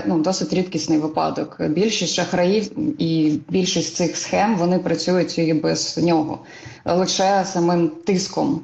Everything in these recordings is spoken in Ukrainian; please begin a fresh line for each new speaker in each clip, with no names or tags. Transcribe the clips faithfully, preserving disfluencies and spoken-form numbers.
ну, досить рідкісний випадок. Більшість шахраїв і більшість цих схем, вони працюють і без нього, лише самим тиском.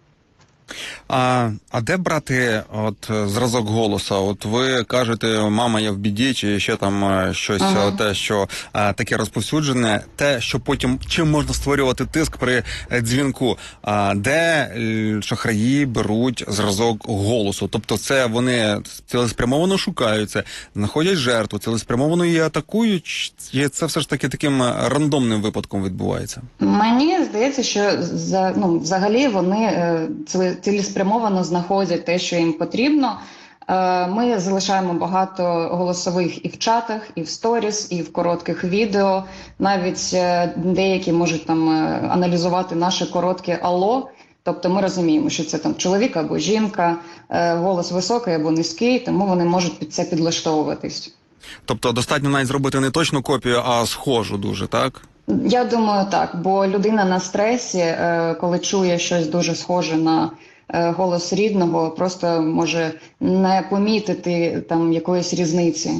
А, а де брати от зразок голоса? От ви кажете, мама, я в біді, чи ще там щось, ага. те, що а, таке розповсюджене, те, що потім, чим можна створювати тиск при дзвінку. А де шахраї беруть зразок голосу? Тобто це вони цілеспрямовано шукають це, знаходять жертву, цілеспрямовано її атакують, чи це все ж таки таким рандомним випадком відбувається?
Мені здається, що за, ну, взагалі вони цілеспрямовано знаходять те, що їм потрібно. Ми залишаємо багато голосових і в чатах, і в сторіс, і в коротких відео. Навіть деякі можуть там аналізувати наше коротке «алло». Тобто ми розуміємо, що це там чоловік або жінка, голос високий або низький, тому вони можуть під це підлаштовуватись.
Тобто достатньо навіть зробити не точну копію, а схожу дуже, так?
Я думаю, так, бо людина на стресі, коли чує щось дуже схоже на голос рідного, просто може не помітити там якоїсь різниці.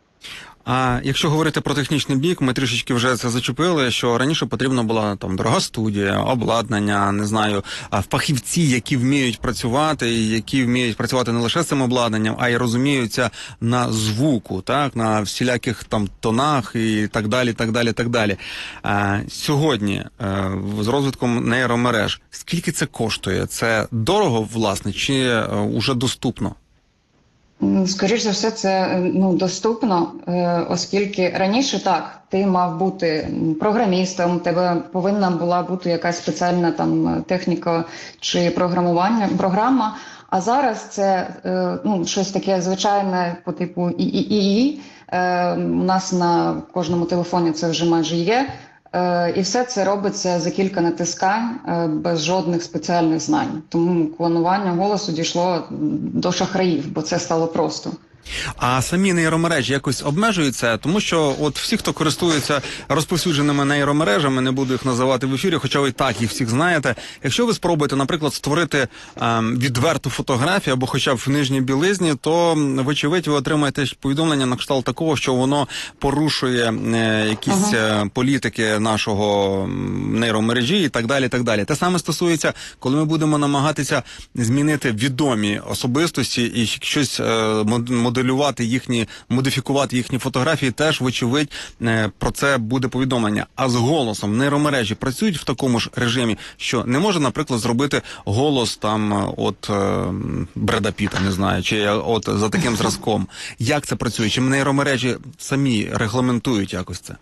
А якщо говорити про технічний бік, ми трішечки вже це зачепили, що раніше потрібна була там дорога студія, обладнання, не знаю, фахівці, які вміють працювати, і які вміють працювати не лише з цим обладнанням, а й розуміються на звуку, так, на всіляких там тонах і так далі, так далі, так далі. А, сьогодні а, з розвитком нейромереж, скільки це коштує? Це дорого, власне, чи а, уже доступно?
Скоріше за все, це ну, доступно, оскільки раніше так, ти мав бути програмістом, у тебе повинна була бути якась спеціальна там техніка чи програмування, програма, а зараз це ну, щось таке звичайне по типу ІІІ, у нас на кожному телефоні це вже майже є. І все це робиться за кілька натискань, без жодних спеціальних знань. Тому клонування голосу дійшло до шахраїв, бо це стало просто.
А самі нейромережі якось обмежуються? Тому що от всі, хто користується розповсюдженими нейромережами, не буду їх називати в ефірі, хоча ви так їх всіх знаєте. Якщо ви спробуєте, наприклад, створити ем, відверту фотографію або хоча б в нижній білизні, то, вочевидь, ви отримаєте повідомлення на кшталт такого, що воно порушує е, якісь ага. е, політики нашого нейромережі і так далі, так далі. Те саме стосується, коли ми будемо намагатися змінити відомі особистості і щось е, моделювати їхні, модифікувати їхні фотографії, теж, вочевидь, про це буде повідомлення. А з голосом нейромережі працюють в такому ж режимі, що не може, наприклад, зробити голос там от Бреда Піта, не знаю, чи от за таким зразком. Як це працює? Чи нейромережі самі регламентують якось це?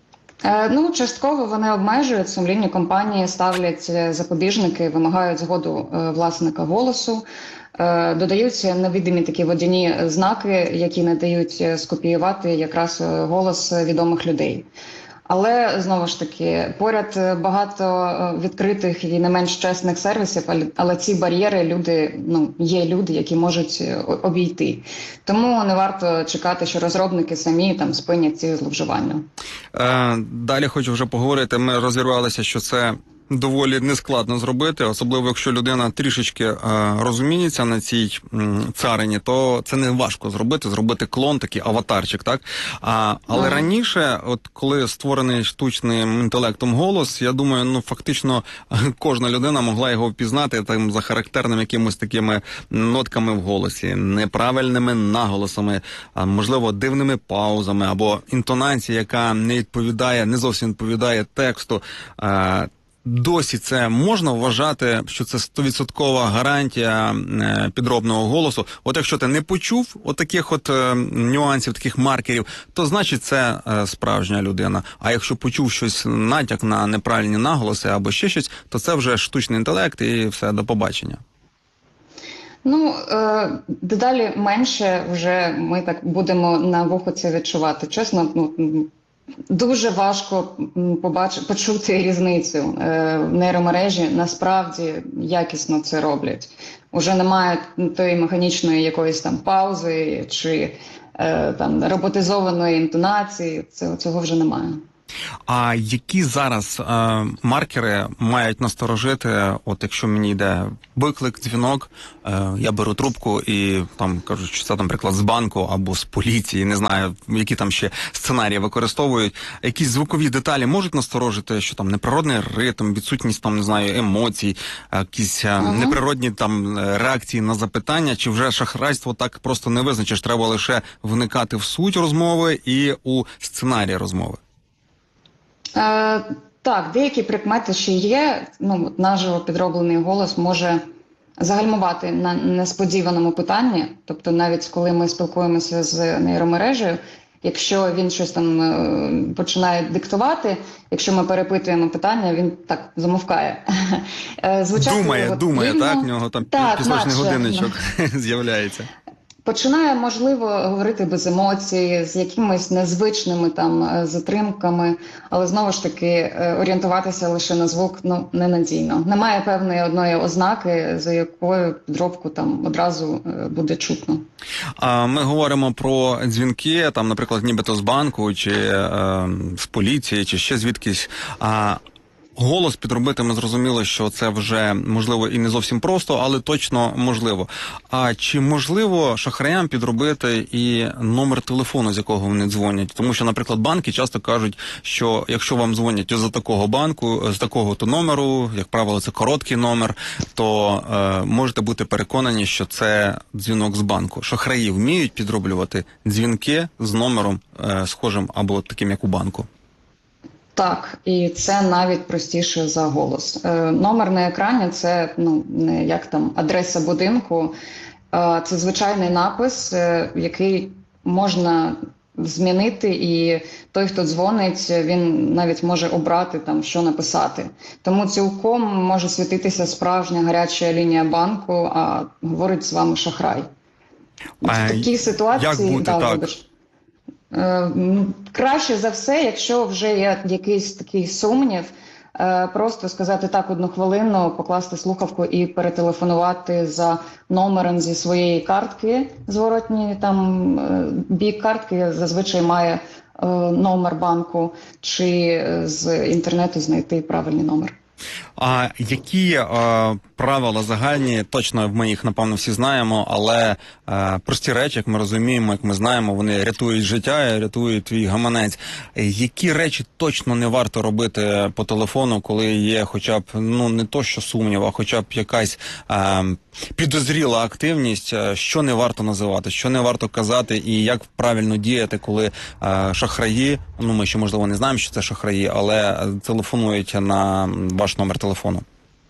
Ну, частково вони обмежують, сумлінні компанії ставлять запобіжники, вимагають згоду власника голосу, додаються невидимі такі водяні знаки, які не дають скопіювати якраз голос відомих людей. Але, знову ж таки, поряд багато відкритих і не менш чесних сервісів, але ці бар'єри люди, ну, є люди, які можуть обійти. Тому не варто чекати, що розробники самі там спинять ці зловживання.
Е, далі хочу вже поговорити, ми розірвалися, що це доволі нескладно зробити, особливо якщо людина трішечки е, розуміється на цій м, царині, то це не важко зробити, зробити клон, такий аватарчик, так? А, але ага. раніше, от коли створений штучним інтелектом голос, я думаю, ну фактично кожна людина могла його впізнати там за характерними якимось такими нотками в голосі, неправильними наголосами, а, можливо, дивними паузами або інтонацією, яка не відповідає, не зовсім відповідає тексту. Е, Досі це можна вважати, що це стовідсоткова гарантія е, підробного голосу. От якщо ти не почув от таких от е, нюансів, таких маркерів, то значить це е, справжня людина. А якщо почув щось, натяк на неправильні наголоси або ще щось, то це вже штучний інтелект і все, до побачення.
Ну, е, дедалі менше вже ми так будемо на вухо це відчувати. Чесно, ну, дуже важко побачити, почути різницю. Нейромережі насправді якісно це роблять. Уже немає тої механічної якоїсь там паузи чи там роботизованої інтонації. Цього вже немає.
А які зараз е, маркери мають насторожити, от якщо мені йде виклик, дзвінок, е, я беру трубку і там кажуть, що це, наприклад, з банку або з поліції, не знаю, які там ще сценарії використовують. Якісь звукові деталі можуть насторожити, що там неприродний ритм, відсутність там, не знаю, емоцій, якісь е,
Ага.
неприродні там реакції на запитання, чи вже шахрайство так просто не визначиш, треба лише вникати в суть розмови і у сценарії розмови.
Е, так, деякі прикмети ще є. Ну, от наживо підроблений голос може загальмувати на несподіваному питанні. Тобто, навіть коли ми спілкуємося з нейромережею, якщо він щось там е, починає диктувати, якщо ми перепитуємо питання, він так замовкає. Е, звучати
Думає,
от
думає,
дивно.
так? В нього там
Так,
пісочний
наче,
годинничок з'являється.
Починає, можливо, говорити без емоцій, з якимись незвичними там е, затримками, але знову ж таки е, орієнтуватися лише на звук ну ненадійно. Немає певної одної ознаки, за якою підробку там одразу е, буде чутно.
А ми говоримо про дзвінки, там, наприклад, нібито з банку, чи е, з поліції, чи ще звідкись. А голос підробити, ми зрозуміли, що це вже, можливо, і не зовсім просто, але точно можливо. А чи можливо шахраям підробити і номер телефону, з якого вони дзвонять? Тому що, наприклад, банки часто кажуть, що якщо вам дзвонять з такого банку, з такого-то номеру, як правило, це короткий номер, то е, можете бути переконані, що це дзвінок з банку. Шахраї вміють підроблювати дзвінки з номером е, схожим або таким, як у банку.
Так, і це навіть простіше за голос. Е, номер на екрані це ну не як там адреса будинку, е, це звичайний напис, е, який можна змінити, і той, хто дзвонить, він навіть може обрати там, що написати. Тому цілком може світитися справжня гаряча лінія банку, а говорить з вами шахрай. В
А
такій ситуації
як бути,
да,
так?
вибач. Е, м, Краще за все, якщо вже є якийсь такий сумнів, е, просто сказати так одну хвилину, покласти слухавку і перетелефонувати за номером зі своєї картки. Зворотній там е, бік картки зазвичай має е, номер банку, чи з інтернету знайти правильний номер.
А які е, правила загальні, точно ми їх, напевно, всі знаємо, але е, прості речі, як ми розуміємо, як ми знаємо, вони рятують життя і рятують твій гаманець. Які речі точно не варто робити по телефону, коли є хоча б, ну, не то що сумнів, а хоча б якась е, підозріла активність, що не варто називати, що не варто казати і як правильно діяти, коли е, шахраї, ну ми ще, можливо, не знаємо, що це шахраї, але телефонують на ваш номер телефону?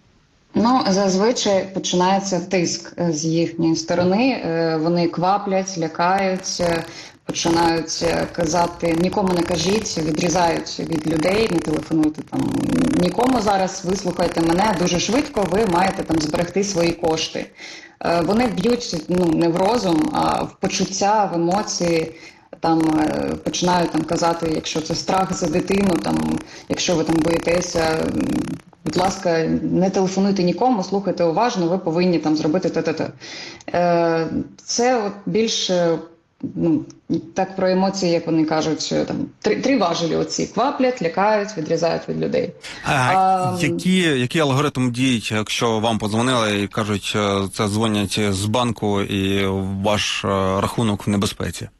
Ну, зазвичай починається тиск е, з їхньої сторони. Е, Вони кваплять, лякають, е, починають е, казати «нікому не кажіть», відрізають від людей, не телефонуйте там нікому зараз, вислухайте мене дуже швидко, ви маєте там зберегти свої кошти. Е, Вони б'ють ну, не в розум, а в почуття, в емоції. Там е, починають там казати, якщо це страх за дитину, там, якщо ви там боїтеся, будь ласка, не телефонуйте нікому, слухайте уважно, ви повинні там зробити те-те-те. Е, це от більше, ну, так про емоції, як вони кажуть, там, три, три важелі оці: кваплять, лякають, відрізають від людей.
А,
А,
які, який алгоритм діють, якщо вам подзвонили і кажуть, це дзвонять з банку і ваш рахунок в небезпеці?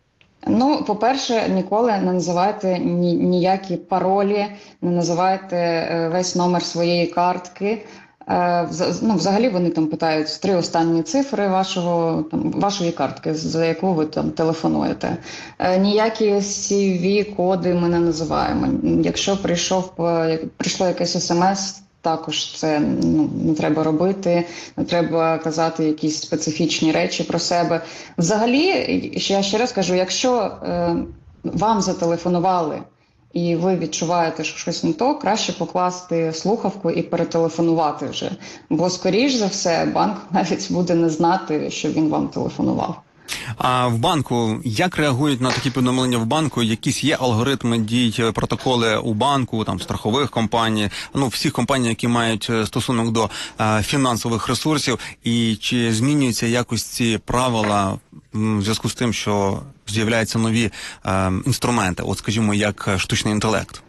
Ну, по-перше, ніколи не називайте ні, ніякі паролі, не називайте е, весь номер своєї картки. Е, вза- ну, взагалі вони там питають три останні цифри вашого, там, вашої картки, за яку ви там телефонуєте. Е, ніякі сі ві-коди ми не називаємо. Якщо прийшов, е, прийшло якесь смс, також це ну, не треба робити, не треба казати якісь специфічні речі про себе. Взагалі, ще я ще раз кажу, якщо е, вам зателефонували і ви відчуваєте, що щось не то, краще покласти слухавку і перетелефонувати вже. Бо, скоріш за все, банк навіть буде не знати, що він вам телефонував.
А в банку, як реагують на такі повідомлення в банку? Якісь є алгоритми дій, протоколи у банку, там, страхових компаній, ну, всіх компаній, які мають стосунок до е, фінансових ресурсів, і чи змінюються якось ці правила в зв'язку з тим, що з'являються нові е, інструменти, от, скажімо, як штучний інтелект?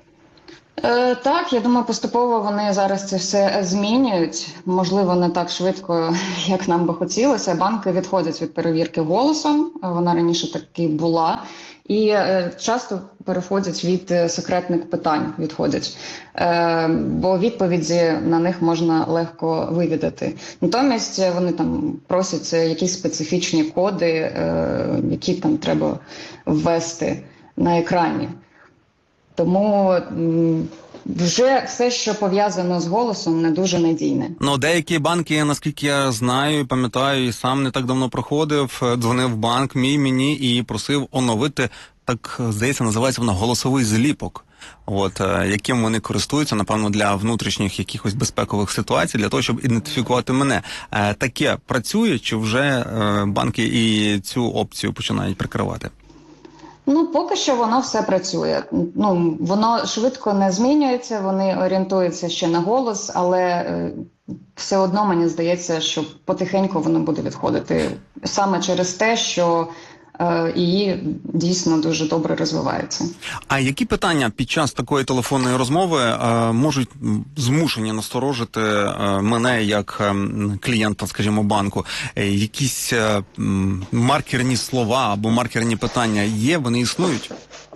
Е, так, я думаю, поступово вони зараз це все змінюють. Можливо, не так швидко, як нам би хотілося. Банки відходять від перевірки голосом, вона раніше таки була, і е, часто переходять від е, секретних питань, відходять, е, бо відповіді на них можна легко вивідати. Натомість вони там просять якісь специфічні коди, е, які там треба ввести на екрані. Тому м, вже все, що пов'язано з голосом, не дуже надійне.
Ну, деякі банки, наскільки я знаю, пам'ятаю, і сам не так давно проходив, дзвонив в банк мій мені і просив оновити, так, здається, називається воно голосовий зліпок. От, яким вони користуються, напевно, для внутрішніх якихось безпекових ситуацій, для того, щоб ідентифікувати мене. Таке працює, чи вже банки і цю опцію починають прикривати?
Ну, поки що воно все працює. Ну, воно швидко не змінюється, вони орієнтуються ще на голос, але е, все одно мені здається, що потихеньку воно буде відходити. Саме через те, що е, її дійсно дуже добре розвивається. А
які питання під час такої телефонної розмови е, можуть змушені насторожити е, мене як е, клієнта, скажімо, банку? Е, якісь е, маркерні слова або маркерні питання є, вони існують?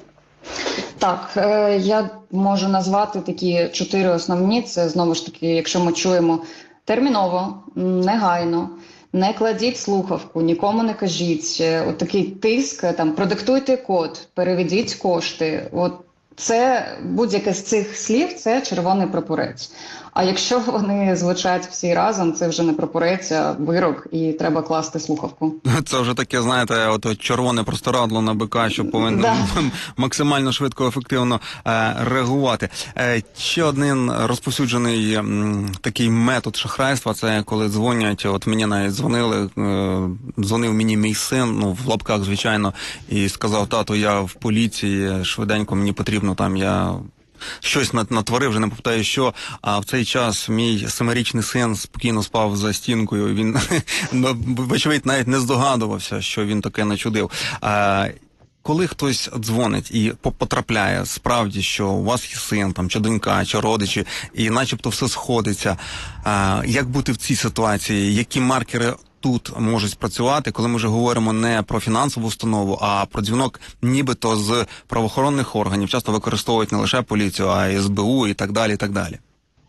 Так, е, я можу назвати такі чотири основні. Це, знову ж таки, якщо ми чуємо терміново, негайно, не кладіть слухавку, нікому не кажіть. От такий тиск, там, продиктуйте код, переведіть кошти. От це будь-яке з цих слів – це червоний прапорець. А якщо вони звучать всі разом, це вже не прапорець, а вирок, і треба класти слухавку.
Це вже таке, знаєте, от червоне простирадло на бика, що повинно да. максимально швидко, ефективно е, реагувати. Е, ще один розповсюджений м, такий метод шахрайства – це коли дзвонять, от мені навіть дзвонили, е, дзвонив мені мій син, ну, в лапках, звичайно, і сказав: тато, я в поліції, швиденько мені потрібно там, я... щось натворив, вже не пам'ятаю що, а в цей час мій семирічний син спокійно спав за стінкою, він, вочевидь, навіть не здогадувався, що він таке начудив. А, коли хтось дзвонить і потрапляє справді, що у вас є син, там, чи донька, чи родичі, і начебто все сходиться, а, як бути в цій ситуації, які маркери тут можуть спрацювати, коли ми вже говоримо не про фінансову установу, а про дзвінок нібито з правоохоронних органів. Часто використовують не лише поліцію, а й ес бе у і так далі, і так далі.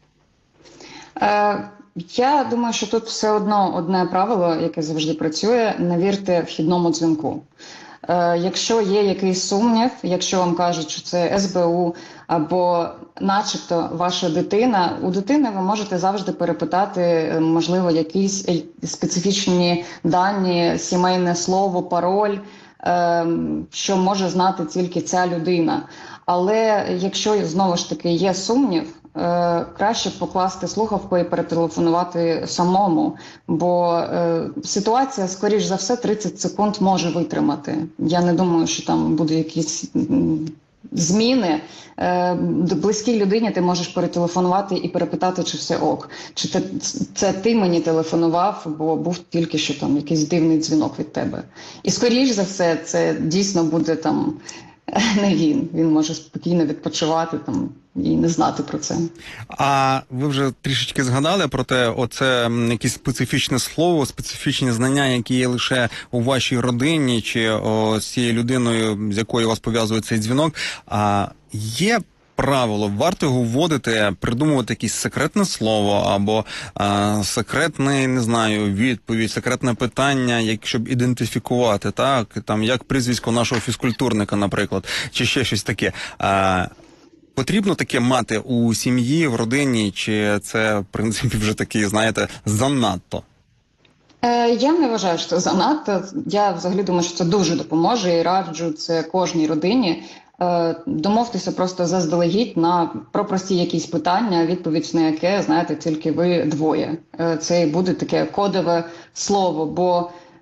Е, я думаю, що тут все одно одне правило, яке завжди працює – не вірте вхідному дзвінку. Е, якщо є якийсь сумнів, якщо вам кажуть, що це ес бе у або начебто ваша дитина, у дитини ви можете завжди перепитати, можливо, якісь специфічні дані, сімейне слово, пароль, е, що може знати тільки ця людина. Але якщо, знову ж таки, є сумнів, Е, краще покласти слухавку і перетелефонувати самому, бо е, ситуація, скоріш за все, тридцять секунд може витримати. Я не думаю, що там буде якісь м, зміни. Е, близькій людині ти можеш перетелефонувати і перепитати, чи все ок. Чи те, це ти мені телефонував, бо був тільки що там якийсь дивний дзвінок від тебе. І скоріш за все, це дійсно буде там не він. Він може спокійно відпочивати там і не знати про це.
А ви вже трішечки згадали про те, оце якесь специфічне слово, специфічні знання, які є лише у вашій родині, чи о, з цією людиною, з якою вас пов'язує цей дзвінок. А є правило, варто його вводити, придумувати якесь секретне слово або а, секретний, не знаю, відповідь, секретне питання, як, щоб ідентифікувати, так, там, як прізвисько нашого фізкультурника, наприклад, чи ще щось таке. А, потрібно таке мати у сім'ї, в родині, чи це, в принципі, вже такий, знаєте, занадто?
Я не вважаю, що це занадто. Я взагалі думаю, що це дуже допоможе і раджу це кожній родині. Домовтеся просто заздалегідь на про прості якісь питання, відповідь на яке, знаєте, тільки ви двоє. Це і буде таке кодове слово, бо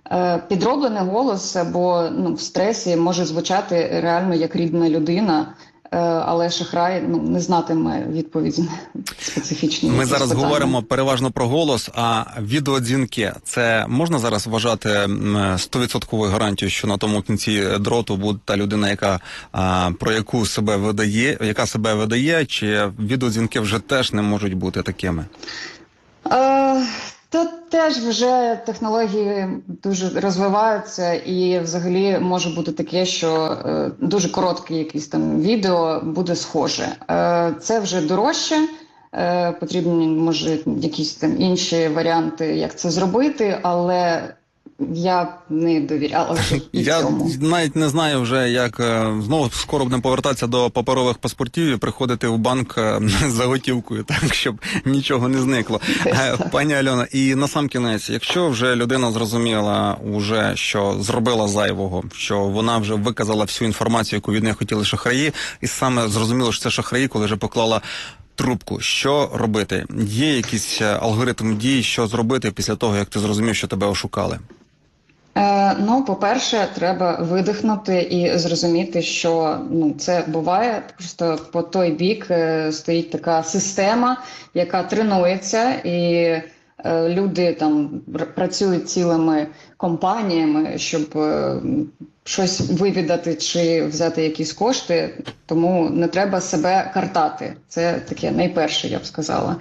Е, підроблений голос або ну, в стресі може звучати реально як рідна людина, е, але шахрай ну, не знатиме відповіді специфічні.
Ми зараз
питання.
говоримо переважно про голос, а відеодзвінки – це можна зараз вважати сто відсотків гарантією, що на тому кінці дроту буде та людина, яка а, про яку себе видає, яка себе видає, чи відеодзвінки вже теж не можуть бути такими?
Е, Та теж вже технології дуже розвиваються, і взагалі може бути таке, що е, дуже коротке якесь там відео буде схоже. Е, це вже дорожче, е, потрібні, може, якісь там інші варіанти, як це зробити, але я б не довіряла вже і
Я
цьому.
навіть не знаю вже, як е, знову скоро будемо повертатися до паперових паспортів і приходити в банк е, за готівкою, так, щоб нічого не зникло. Е, Пані Альона, і на сам кінець, якщо вже людина зрозуміла, уже, що зробила зайвого, що вона вже виказала всю інформацію, яку від неї хотіли шахраї, і саме зрозуміло, що це шахраї, коли вже поклала трубку, що робити? Є якийсь алгоритм дій, що зробити після того, як ти зрозумів, що тебе ошукали?
Е, ну, по-перше, треба видихнути і зрозуміти, що ну, це буває, просто по той бік е, стоїть така система, яка тренується, і е, люди там р- працюють цілими компаніями, щоб е, щось вивідати чи взяти якісь кошти, тому не треба себе картати. Це таке найперше, я б сказала.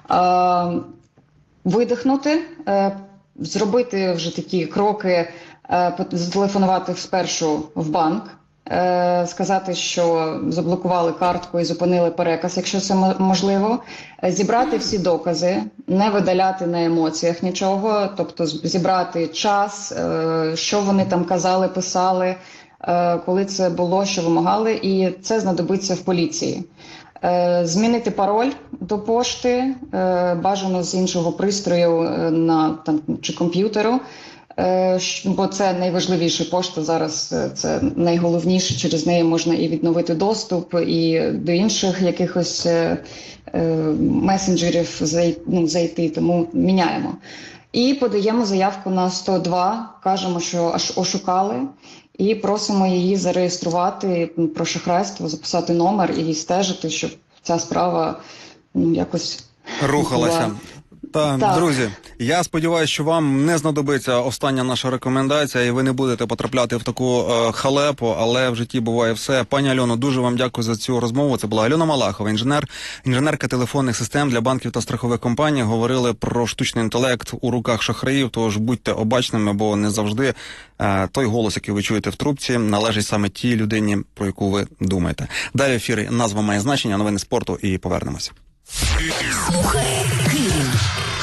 Е, видихнути, е, зробити вже такі кроки, е, зателефонувати спершу в банк, е, сказати, що заблокували картку і зупинили переказ, якщо це мо- можливо, е, зібрати всі докази, не видаляти на емоціях нічого, тобто з- зібрати час, е, що вони там казали, писали, е, коли це було, що вимагали, і це знадобиться в поліції. Е, Змінити пароль до пошти, е, бажано з іншого пристрою е, на там чи комп'ютеру, е, щ- бо це найважливіша пошта зараз. е, Це найголовніше. Через неї можна і відновити доступ, і до інших якихось е, е, месенджерів зай- ну, зайти. Тому міняємо. І подаємо заявку на сто два, кажемо, що аж ошукали, і просимо її зареєструвати м, про шахрайство, записати номер і стежити, щоб ця справа ну, якось
Рухалася.
була.
Та,
Так.
друзі, я сподіваюся, що вам не знадобиться остання наша рекомендація, і ви не будете потрапляти в таку е, халепу, але в житті буває все. Пані Альоно, дуже вам дякую за цю розмову. Це була Альона Малахова, інженер, інженерка телефонних систем для банків та страхових компаній. Говорили про штучний інтелект у руках шахраїв, тож будьте обачними, бо не завжди е, той голос, який ви чуєте в трубці, належить саме тій людині, про яку ви думаєте. Далі в ефірі назва має значення, новини спорту, і повернемося.
Слухай Київ.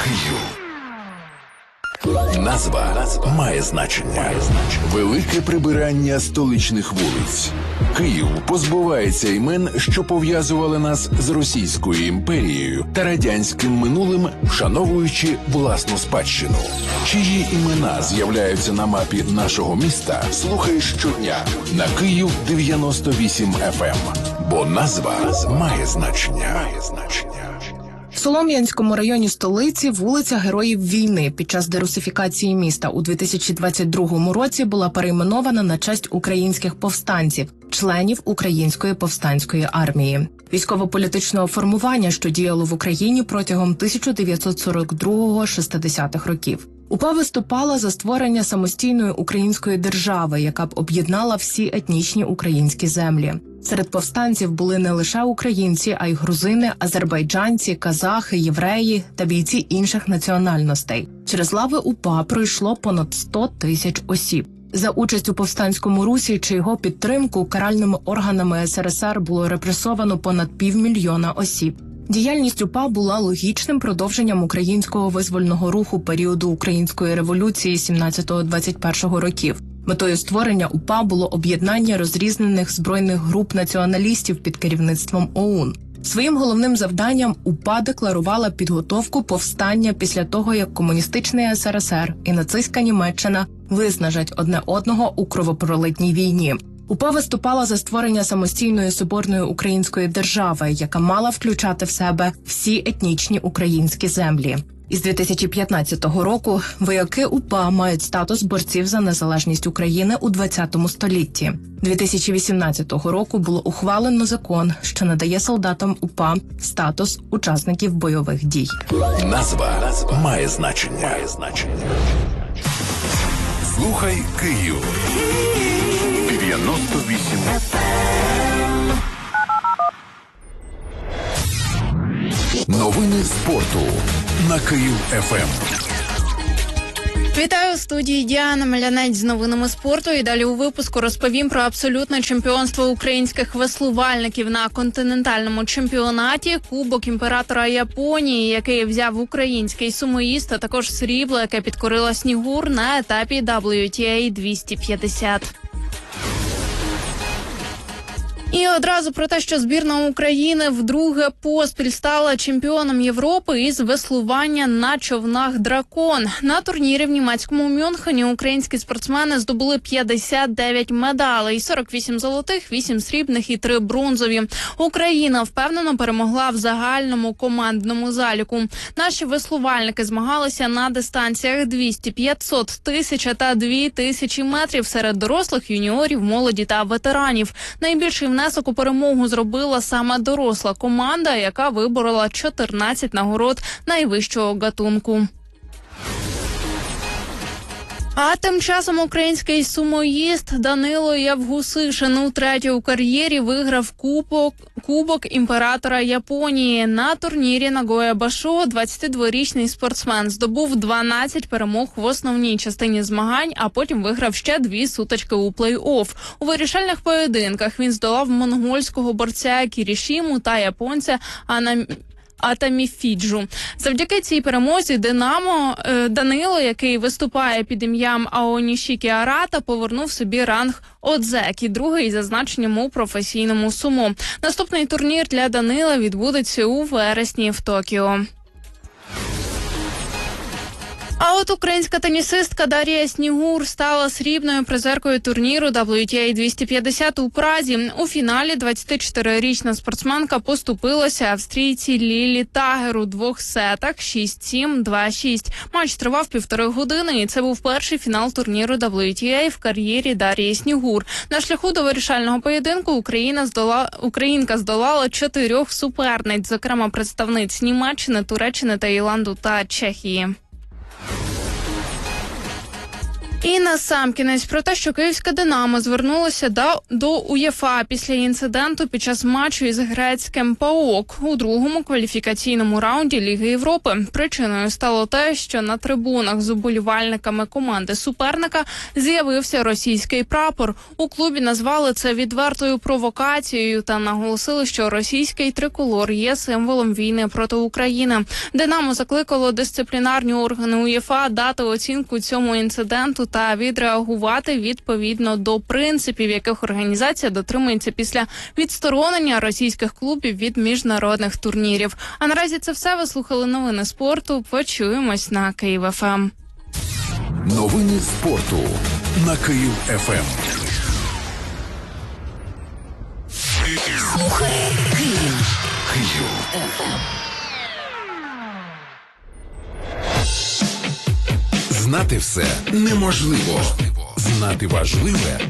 Назва має значення. Велике прибирання столичних вулиць. Київ позбувається імен, що пов'язували нас з Російською імперією та радянським минулим, вшановуючи власну спадщину. Чиї імена з'являються на мапі нашого міста, слухай щодня на Київ дев'яносто вісім еф ем. Бо назва має значення. Має значення.
В Солом'янському районі столиці вулиця Героїв війни під час дерусифікації міста у дві тисячі двадцять другому році була перейменована на честь українських повстанців, членів Української повстанської армії. Військово-політичного формування, що діяло в Україні протягом тисяча дев'ятсот сорок другого - шістдесятих років. УПА виступала за створення самостійної української держави, яка б об'єднала всі етнічні українські землі. Серед повстанців були не лише українці, а й грузини, азербайджанці, казахи, євреї та бійці інших національностей. Через лави УПА пройшло понад сто тисяч осіб. За участь у повстанському русі чи його підтримку каральними органами ес ер ес ер було репресовано понад півмільйона осіб. Діяльність УПА була логічним продовженням українського визвольного руху періоду Української революції сімнадцятого - двадцять першого років. Метою створення УПА було об'єднання розрізнених збройних груп націоналістів під керівництвом о у ен. Своїм головним завданням УПА декларувала підготовку повстання після того, як комуністичний ес ер ес ер і нацистська Німеччина виснажать одне одного у кровопролитній війні. УПА виступала за створення самостійної соборної української держави, яка мала включати в себе всі етнічні українські землі. Із дві тисячі п'ятнадцятого року вояки УПА мають статус борців за незалежність України у ХХ столітті. дві тисячі вісімнадцятого року було ухвалено закон, що надає солдатам УПА статус учасників бойових дій.
Назва, Назва. має значення. Має значення. Слухай Київ. дев'яносто вісім. Новини спорту на Київ-ФМ.
Вітаю у студії Діана Мелянець з новинами спорту. І далі у випуску розповім про абсолютне чемпіонство українських веслувальників на континентальному чемпіонаті, Кубок імператора Японії, який взяв український сумоїст, а також срібло, яке підкорила Снігур на етапі дабл ю ті ей двісті п'ятдесят. І одразу про те, що збірна України вдруге поспіль стала чемпіоном Європи із веслування на човнах «Дракон». На турнірі в німецькому Мюнхені українські спортсмени здобули п'ятдесят дев'ять медалей, сорок вісім золотих, вісім срібних і три бронзові. Україна впевнено перемогла в загальному командному заліку. Наші веслувальники змагалися на дистанціях двісті, п'ятсот, тисяча та дві тисячі метрів серед дорослих, юніорів, молоді та ветеранів. Найбільший внесок у перемогу зробила саме доросла команда, яка виборола чотирнадцять нагород найвищого гатунку. А тим часом український сумоїст Данило Євгусишин утретє у кар'єрі виграв кубок, кубок імператора Японії. На турнірі Нагоя Башо двадцятидворічний спортсмен здобув дванадцять перемог в основній частині змагань, а потім виграв ще дві сутички у плей-офф. У вирішальних поєдинках він здолав монгольського борця Кірішіму та японця Ана... Атаміфіджу. Завдяки цій перемозі Динамо е, Данило, який виступає під ім'ям Аонішікі Арата, повернув собі ранг Одзекі, другий за значенням у професійному сумо. Наступний турнір для Данила відбудеться у вересні в Токіо. А от українська тенісистка Дар'я Снігур стала срібною призеркою турніру дабл ю ті ей двісті п'ятдесят у Празі. У фіналі двадцятичотирирічна спортсменка поступилася австрійці Лілі Тагер у двох сетах шість сім, два шість. Матч тривав півтори години, і це був перший фінал турніру дабл ю ті ей в кар'єрі Дар'ї Снігур. На шляху до вирішального поєдинку Україна здола... Українка здолала чотирьох суперниць, зокрема представниць Німеччини, Туреччини, Таїланду та Чехії. І насамкінець про те, що київська «Динамо» звернулося до, до УЄФА після інциденту під час матчу із грецьким ПАОК у другому кваліфікаційному раунді Ліги Європи. Причиною стало те, що на трибунах з уболівальниками команди суперника з'явився російський прапор. У клубі назвали це відвертою провокацією та наголосили, що російський триколор є символом війни проти України. «Динамо» закликало дисциплінарні органи УЄФА дати оцінку цьому інциденту та відреагувати відповідно до принципів, яких організація дотримується після відсторонення російських клубів від міжнародних турнірів. А наразі це все. Ви слухали новини спорту. Почуємось на Київ-ФМ.
Новини спорту на Київ-ФМ.
Слухай Київ.
Київ. Знати все неможливо. Знати важливе